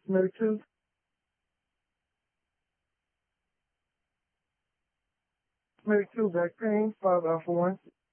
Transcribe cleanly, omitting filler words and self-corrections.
Medic 2. Medic 2, back pain, 5 Alpha 1.